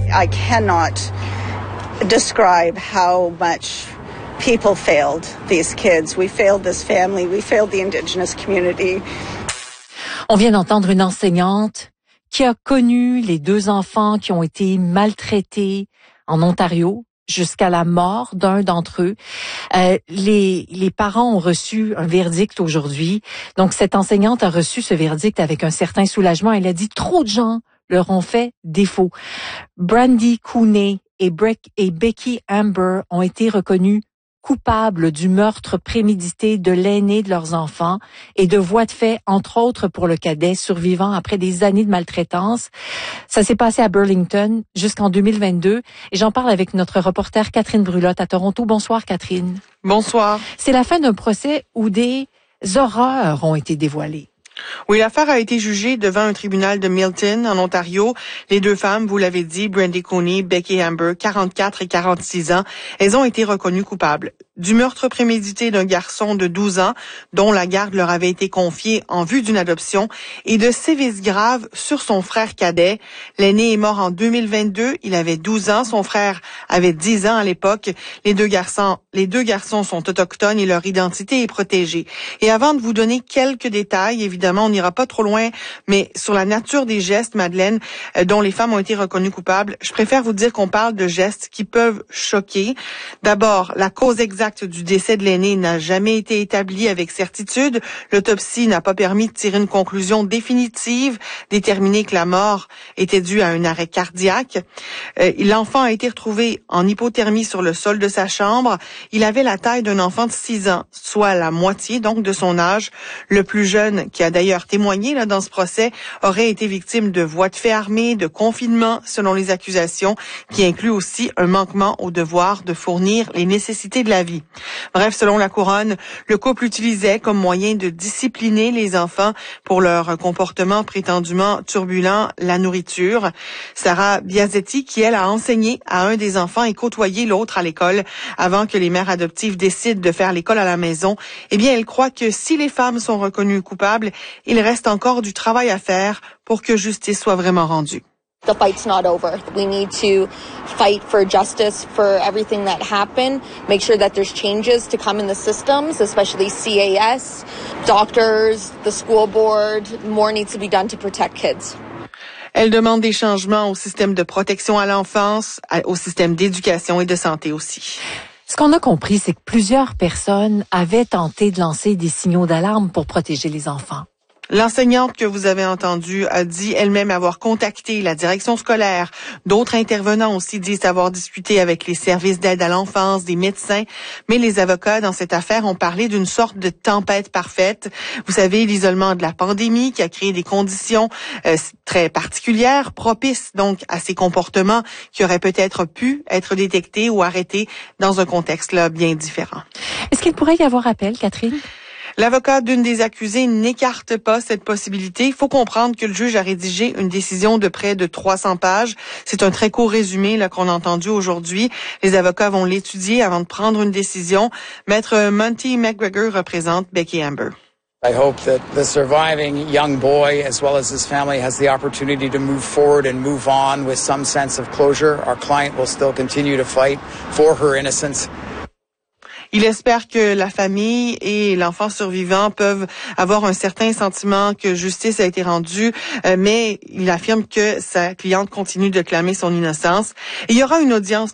I cannot describe how much people failed these kids. We failed this family. We failed the Indigenous community. On vient d'entendre une enseignante qui a connu les 2 enfants qui ont été maltraités en Ontario jusqu'à la mort d'un d'entre eux. Les parents ont reçu un verdict aujourd'hui. Donc, cette enseignante a reçu ce verdict avec un certain soulagement. Elle a dit trop de gens leur ont fait défaut. Brandy Cooney et Becky Amber ont été reconnus coupables du meurtre prémédité de l'aîné de leurs enfants et de voies de fait, entre autres pour le cadet survivant après des années de maltraitance. Ça s'est passé à Burlington jusqu'en 2022 et j'en parle avec notre reporter Catherine Brulotte à Toronto. Bonsoir Catherine. Bonsoir. C'est la fin d'un procès où des horreurs ont été dévoilées. Oui, l'affaire a été jugée devant un tribunal de Milton, en Ontario. Les 2 femmes, vous l'avez dit, Brandy Cooney, Becky Amber, 44 et 46 ans, elles ont été reconnues coupables du meurtre prémédité d'un garçon de 12 ans, dont la garde leur avait été confiée en vue d'une adoption, et de sévices graves sur son frère cadet. L'aîné est mort en 2022, il avait 12 ans, son frère avait 10 ans à l'époque. Les deux garçons sont autochtones et leur identité est protégée. Et avant de vous donner quelques détails, évidemment, on n'ira pas trop loin, mais sur la nature des gestes, Madeleine, dont les femmes ont été reconnues coupables, je préfère vous dire qu'on parle de gestes qui peuvent choquer. D'abord, la cause exacte du décès de l'aîné n'a jamais été établie avec certitude. L'autopsie n'a pas permis de tirer une conclusion définitive, déterminer que la mort était due à un arrêt cardiaque. L'enfant a été retrouvé en hypothermie sur le sol de sa chambre. Il avait la taille d'un enfant de 6 ans, soit la moitié donc de son âge. Le plus jeune, qui a d'ailleurs témoigné dans ce procès, aurait été victime de voies de fait armées, de confinement, selon les accusations, qui inclut aussi un manquement au devoir de fournir les nécessités de la vie. Bref, selon la couronne, le couple utilisait comme moyen de discipliner les enfants pour leur comportement prétendument turbulent la nourriture. Sarah Biazetti, qui elle a enseigné à un des enfants et côtoyé l'autre à l'école avant que les mères adoptives décident de faire l'école à la maison, eh bien, elle croit que si les femmes sont reconnues coupables, il reste encore du travail à faire pour que justice soit vraiment rendue. The fight's not over. We need to fight for justice for everything that happened, make sure that there's changes to come in the systems, especially CAS, doctors, the school board. More needs to be done to protect kids. Elle demande des changements au système de protection à l'enfance, au système d'éducation et de santé aussi. Ce qu'on a compris, c'est que plusieurs personnes avaient tenté de lancer des signaux d'alarme pour protéger les enfants. L'enseignante que vous avez entendue a dit elle-même avoir contacté la direction scolaire. D'autres intervenants aussi disent avoir discuté avec les services d'aide à l'enfance, des médecins. Mais les avocats dans cette affaire ont parlé d'une sorte de tempête parfaite. Vous savez, l'isolement de la pandémie qui a créé des conditions très particulières, propices donc à ces comportements qui auraient peut-être pu être détectés ou arrêtés dans un contexte là bien différent. Est-ce qu'il pourrait y avoir appel, Catherine? L'avocat d'une des accusées n'écarte pas cette possibilité. Il faut comprendre que le juge a rédigé une décision de près de 300 pages. C'est un très court résumé là qu'on a entendu aujourd'hui. Les avocats vont l'étudier avant de prendre une décision. Maître Monty McGregor représente Becky Amber. I hope that the surviving young boy, as well as his family, has the opportunity to move forward and move on with some sense of closure. Our client will still continue to fight for her innocence. Il espère que la famille et l'enfant survivant peuvent avoir un certain sentiment que justice a été rendue, mais il affirme que sa cliente continue de clamer son innocence. Et il y aura une audience